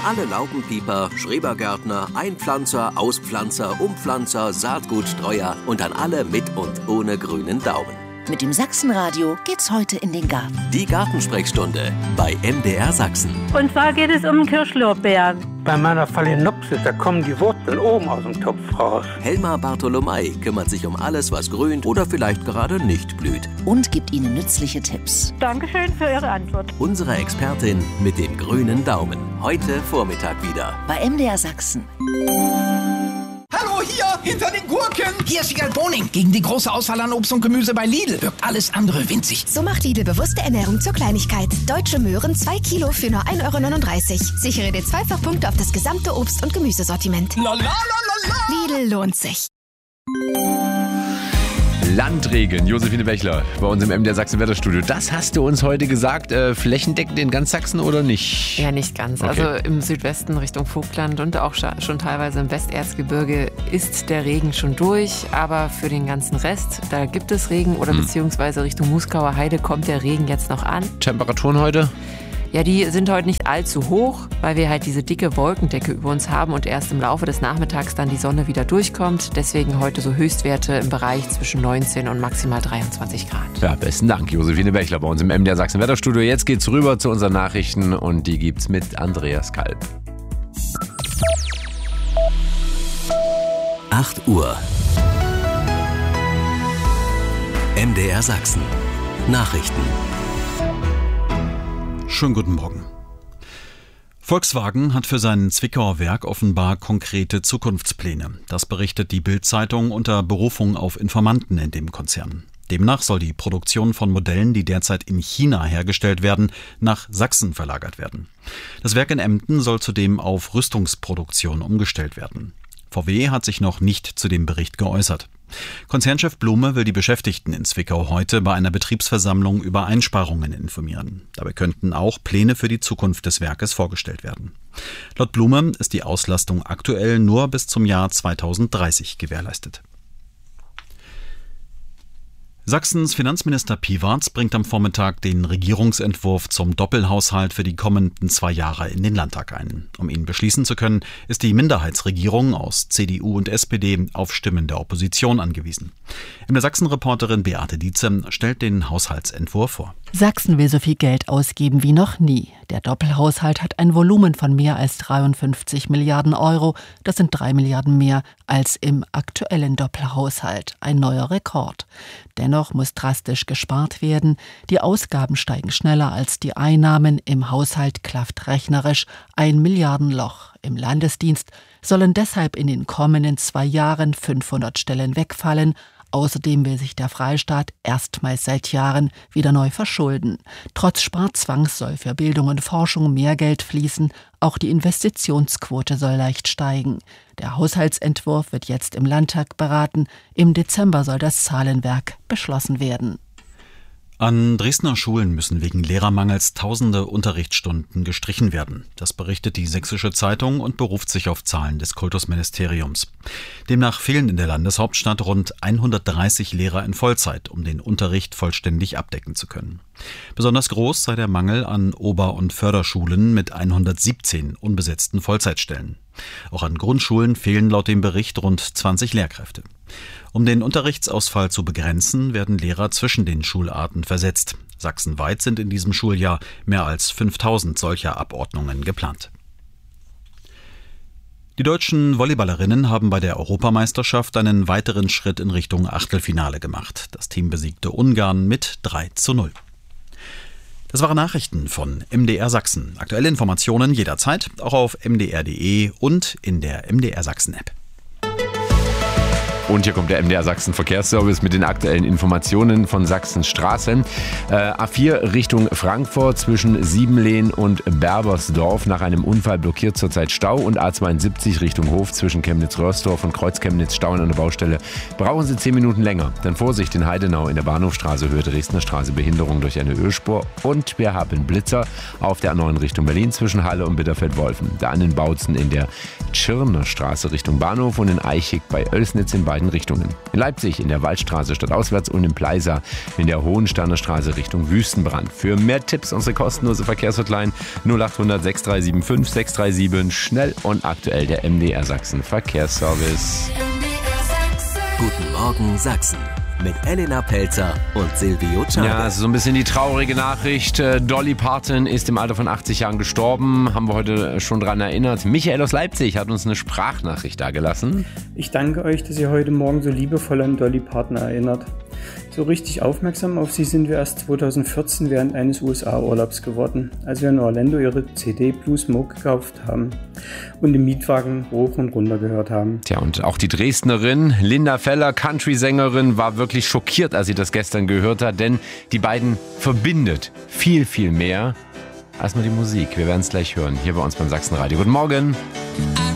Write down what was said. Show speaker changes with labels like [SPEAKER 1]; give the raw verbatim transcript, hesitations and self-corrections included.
[SPEAKER 1] alle Laubenpieper, Schrebergärtner, Einpflanzer, Auspflanzer, Umpflanzer, Saatgutstreuer und an alle mit und ohne grünen Daumen.
[SPEAKER 2] Mit dem Sachsenradio geht's heute in den Garten.
[SPEAKER 1] Die Gartensprechstunde bei M D R Sachsen.
[SPEAKER 3] Und zwar geht es um Kirschlorbeeren.
[SPEAKER 4] Bei meiner Phalaenopsis, da kommen die Wurzeln oben aus dem Topf raus.
[SPEAKER 1] Helma Bartholomei kümmert sich um alles, was grünt oder vielleicht gerade nicht blüht.
[SPEAKER 2] Und gibt Ihnen nützliche Tipps.
[SPEAKER 3] Dankeschön für Ihre Antwort.
[SPEAKER 1] Unsere Expertin mit dem grünen Daumen. Heute Vormittag wieder.
[SPEAKER 2] Bei M D R Sachsen.
[SPEAKER 5] Hallo, hier, hinter den Gurken. Hier ist Sigurd Boning. Gegen die große Auswahl an Obst und Gemüse bei Lidl wirkt alles andere winzig.
[SPEAKER 6] So macht Lidl bewusste Ernährung zur Kleinigkeit. Deutsche Möhren zwei Kilo für nur ein Euro neununddreißig. Sichere dir Zweifachpunkte auf das gesamte Obst- und Gemüsesortiment.
[SPEAKER 5] La, la, la, la, la.
[SPEAKER 6] Lidl lohnt sich.
[SPEAKER 7] Landregeln, Josephine Bechler bei uns im M D R Sachsen Wetterstudio. Das hast du uns heute gesagt, äh, flächendeckend in ganz Sachsen oder nicht?
[SPEAKER 8] Ja, nicht ganz.
[SPEAKER 7] Okay.
[SPEAKER 8] Also im Südwesten Richtung Vogtland und auch schon teilweise im Westerzgebirge ist der Regen schon durch. Aber für den ganzen Rest, da gibt es Regen oder hm. beziehungsweise Richtung Muskauer Heide kommt der Regen jetzt noch an.
[SPEAKER 7] Temperaturen heute?
[SPEAKER 8] Ja, die sind heute nicht allzu hoch, weil wir halt diese dicke Wolkendecke über uns haben und erst im Laufe des Nachmittags dann die Sonne wieder durchkommt. Deswegen heute so Höchstwerte im Bereich zwischen neunzehn und maximal dreiundzwanzig Grad.
[SPEAKER 7] Ja, besten Dank, Josephine Bechler bei uns im M D R Sachsen Wetterstudio. Jetzt geht's rüber zu unseren Nachrichten und die gibt's mit Andreas Kalb.
[SPEAKER 1] acht Uhr. M D R Sachsen. Nachrichten.
[SPEAKER 9] Schönen guten Morgen. Volkswagen hat für sein Zwickauer Werk offenbar konkrete Zukunftspläne. Das berichtet die Bild-Zeitung unter Berufung auf Informanten in dem Konzern. Demnach soll die Produktion von Modellen, die derzeit in China hergestellt werden, nach Sachsen verlagert werden. Das Werk in Emden soll zudem auf Rüstungsproduktion umgestellt werden. V W hat sich noch nicht zu dem Bericht geäußert. Konzernchef Blume will die Beschäftigten in Zwickau heute bei einer Betriebsversammlung über Einsparungen informieren. Dabei könnten auch Pläne für die Zukunft des Werkes vorgestellt werden. Laut Blume ist die Auslastung aktuell nur bis zum Jahr zweitausenddreißig gewährleistet. Sachsens Finanzminister Piwarz bringt am Vormittag den Regierungsentwurf zum Doppelhaushalt für die kommenden zwei Jahre in den Landtag ein. Um ihn beschließen zu können, ist die Minderheitsregierung aus C D U und S P D auf Stimmen der Opposition angewiesen. M D R Sachsen-Reporterin Beate Dietze stellt den Haushaltsentwurf vor.
[SPEAKER 10] Sachsen will so viel Geld ausgeben wie noch nie. Der Doppelhaushalt hat ein Volumen von mehr als dreiundfünfzig Milliarden Euro. Das sind drei Milliarden mehr als im aktuellen Doppelhaushalt. Ein neuer Rekord. Dennoch muss drastisch gespart werden. Die Ausgaben steigen schneller als die Einnahmen. Im Haushalt klafft rechnerisch ein Milliardenloch. Im Landesdienst sollen deshalb in den kommenden zwei Jahren fünfhundert Stellen wegfallen. Außerdem will sich der Freistaat erstmals seit Jahren wieder neu verschulden. Trotz Sparzwangs soll für Bildung und Forschung mehr Geld fließen. Auch die Investitionsquote soll leicht steigen. Der Haushaltsentwurf wird jetzt im Landtag beraten. Im Dezember soll das Zahlenwerk beschlossen werden.
[SPEAKER 9] An Dresdner Schulen müssen wegen Lehrermangels tausende Unterrichtsstunden gestrichen werden. Das berichtet die Sächsische Zeitung und beruft sich auf Zahlen des Kultusministeriums. Demnach fehlen in der Landeshauptstadt rund hundertdreißig Lehrer in Vollzeit, um den Unterricht vollständig abdecken zu können. Besonders groß sei der Mangel an Ober- und Förderschulen mit hundertsiebzehn unbesetzten Vollzeitstellen. Auch an Grundschulen fehlen laut dem Bericht rund zwanzig Lehrkräfte. Um den Unterrichtsausfall zu begrenzen, werden Lehrer zwischen den Schularten versetzt. Sachsenweit sind in diesem Schuljahr mehr als fünftausend solcher Abordnungen geplant. Die deutschen Volleyballerinnen haben bei der Europameisterschaft einen weiteren Schritt in Richtung Achtelfinale gemacht. Das Team besiegte Ungarn mit drei zu null. Das waren Nachrichten von M D R Sachsen. Aktuelle Informationen jederzeit, auch auf m d r punkt d e und in der M D R Sachsen App.
[SPEAKER 7] Und hier kommt der M D R Sachsen Verkehrsservice mit den aktuellen Informationen von Sachsens Straßen. Äh, A vier Richtung Frankfurt zwischen Siebenlehn und Berbersdorf. Nach einem Unfall blockiert zurzeit Stau. Und A zweiundsiebzig Richtung Hof zwischen Chemnitz-Röhrsdorf und Kreuz-Chemnitz stauen an der Baustelle. Brauchen Sie zehn Minuten länger. Dann Vorsicht in Heidenau in der Bahnhofstraße, Höhe Dresdner Straße, Behinderung durch eine Ölspur. Und wir haben Blitzer auf der A neun Richtung Berlin zwischen Halle und Bitterfeld-Wolfen. Da an den Bautzen in der Tschirner Straße Richtung Bahnhof und in Eichig bei Oelsnitz in Bayern beiden Richtungen. In Leipzig in der Waldstraße stadtauswärts und in Pleisa in der Hohensterner Straße Richtung Wüstenbrand. Für mehr Tipps unsere kostenlose Verkehrshotline null acht hundert sechs drei sieben fünf sechs drei sieben. Schnell und aktuell der M D R Sachsen Verkehrsservice.
[SPEAKER 1] Guten Morgen Sachsen mit Elena Pelzer und Silvio Ciao.
[SPEAKER 7] Ja, so ein bisschen die traurige Nachricht. Dolly Parton ist im Alter von achtzig Jahren gestorben. Haben wir heute schon dran erinnert. Michael aus Leipzig hat uns eine Sprachnachricht dagelassen.
[SPEAKER 11] Ich danke euch, dass ihr heute Morgen so liebevoll an Dolly Parton erinnert. So richtig aufmerksam auf sie sind wir erst zweitausendvierzehn während eines U S A-Urlaubs geworden, als wir in Orlando ihre C D Blue Smoke gekauft haben und im Mietwagen hoch und runter gehört haben.
[SPEAKER 7] Tja, und auch die Dresdnerin Linda Feller, Country-Sängerin, war wirklich schockiert, als sie das gestern gehört hat, denn die beiden verbindet viel, viel mehr als nur die Musik. Wir werden es gleich hören, hier bei uns beim Sachsenradio. Guten Morgen!